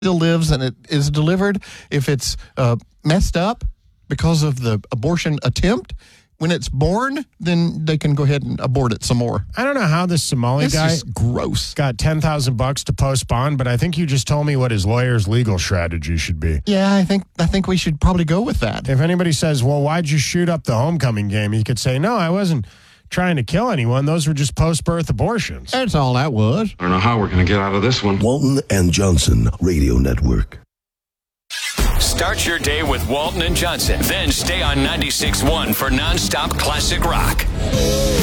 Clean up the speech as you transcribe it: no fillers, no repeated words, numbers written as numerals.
still lives and it is delivered, if it's messed up because of the abortion attempt, when it's born, then they can go ahead and abort it some more. I don't know how this Somali This guy is gross. got $10,000 to post bond, but I think you just told me what his lawyer's legal strategy should be. Yeah, I think we should probably go with that. If anybody says, well, why'd you shoot up the homecoming game? He could say, no, I wasn't trying to kill anyone. Those were just post-birth abortions. That's all that was. I don't know how we're going to get out of this one. Walton and Johnson Radio Network. Start your day with Walton and Johnson. Then stay on 96.1 for nonstop classic rock.